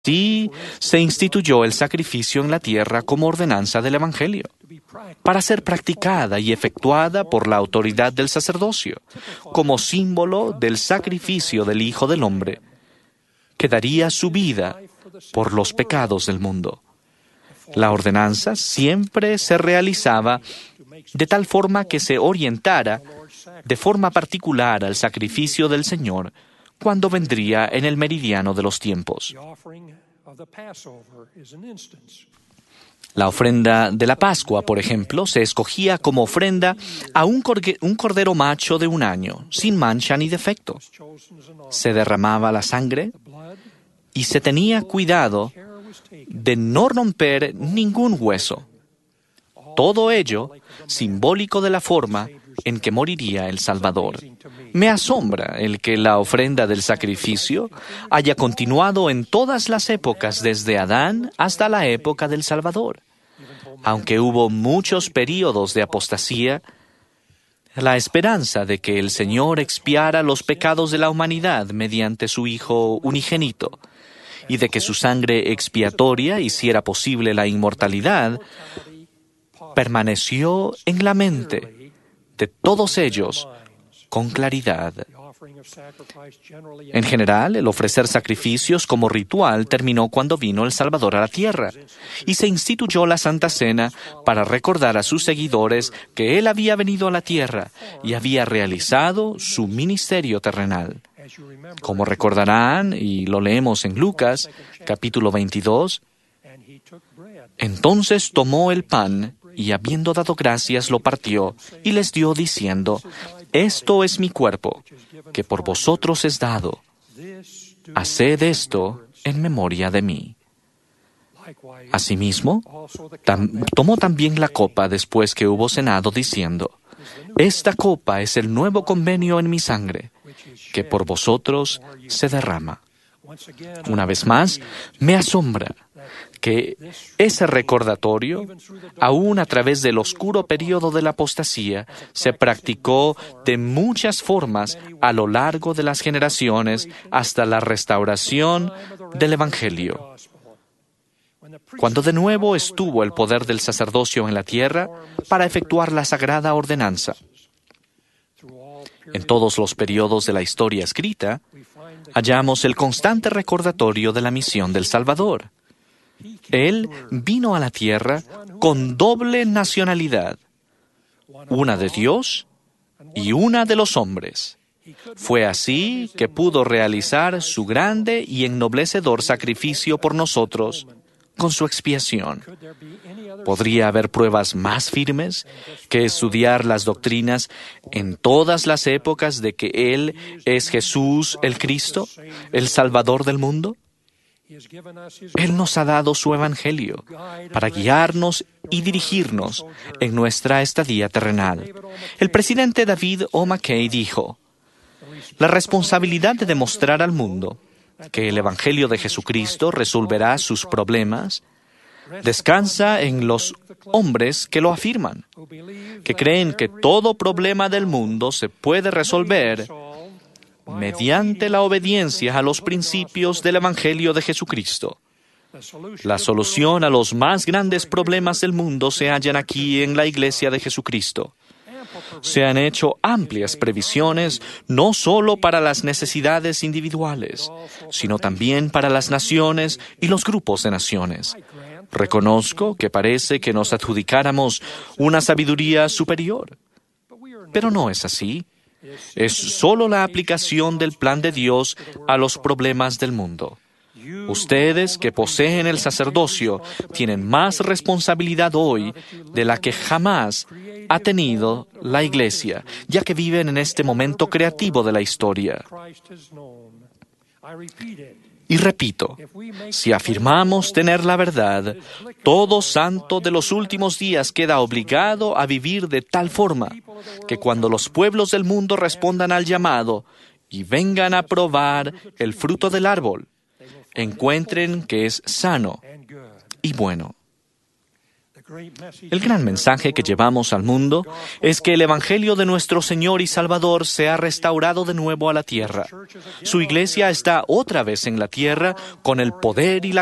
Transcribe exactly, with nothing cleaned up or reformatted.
Así se instituyó el sacrificio en la tierra como ordenanza del Evangelio, para ser practicada y efectuada por la autoridad del sacerdocio, como símbolo del sacrificio del Hijo del Hombre, que daría su vida por los pecados del mundo. La ordenanza siempre se realizaba de tal forma que se orientara de forma particular al sacrificio del Señor cuando vendría en el meridiano de los tiempos. La ofrenda de la Pascua, por ejemplo, se escogía como ofrenda a un, corgue- un cordero macho de un año, sin mancha ni defecto. Se derramaba la sangre y se tenía cuidado de no romper ningún hueso. Todo ello simbólico de la forma en que moriría el Salvador. Me asombra el que la ofrenda del sacrificio haya continuado en todas las épocas desde Adán hasta la época del Salvador. Aunque hubo muchos períodos de apostasía, la esperanza de que el Señor expiara los pecados de la humanidad mediante su Hijo unigénito y de que su sangre expiatoria hiciera posible la inmortalidad, permaneció en la mente de todos ellos con claridad. En general, el ofrecer sacrificios como ritual terminó cuando vino el Salvador a la tierra y se instituyó la Santa Cena para recordar a sus seguidores que Él había venido a la tierra y había realizado su ministerio terrenal. Como recordarán, y lo leemos en Lucas, capítulo veintidós, entonces tomó el pan y habiendo dado gracias lo partió y les dio diciendo, esto es mi cuerpo, que por vosotros es dado. Haced esto en memoria de mí. Asimismo, tam- tomó también la copa después que hubo cenado, diciendo, esta copa es el nuevo convenio en mi sangre, que por vosotros se derrama. Una vez más, me asombra que ese recordatorio, aún a través del oscuro período de la apostasía, se practicó de muchas formas a lo largo de las generaciones hasta la restauración del Evangelio. Cuando de nuevo estuvo el poder del sacerdocio en la tierra para efectuar la sagrada ordenanza. En todos los periodos de la historia escrita, hallamos el constante recordatorio de la misión del Salvador. Él vino a la tierra con doble nacionalidad, una de Dios y una de los hombres. Fue así que pudo realizar su grande y ennoblecedor sacrificio por nosotros con su expiación. ¿Podría haber pruebas más firmes que estudiar las doctrinas en todas las épocas de que Él es Jesús el Cristo, el Salvador del mundo? Él nos ha dado su Evangelio para guiarnos y dirigirnos en nuestra estadía terrenal. El presidente David O. McKay dijo, la responsabilidad de demostrar al mundo que el Evangelio de Jesucristo resolverá sus problemas descansa en los hombres que lo afirman, que creen que todo problema del mundo se puede resolver mediante la obediencia a los principios del Evangelio de Jesucristo. La solución a los más grandes problemas del mundo se hallan aquí en la Iglesia de Jesucristo. Se han hecho amplias previsiones no solo para las necesidades individuales, sino también para las naciones y los grupos de naciones. Reconozco que parece que nos adjudicáramos una sabiduría superior, pero no es así. Es solo la aplicación del plan de Dios a los problemas del mundo. Ustedes que poseen el sacerdocio tienen más responsabilidad hoy de la que jamás ha tenido la Iglesia, ya que viven en este momento creativo de la historia. Y repito, si afirmamos tener la verdad, todo santo de los últimos días queda obligado a vivir de tal forma que cuando los pueblos del mundo respondan al llamado y vengan a probar el fruto del árbol, encuentren que es sano y bueno. El gran mensaje que llevamos al mundo es que el Evangelio de nuestro Señor y Salvador se ha restaurado de nuevo a la tierra. Su iglesia está otra vez en la tierra con el poder y la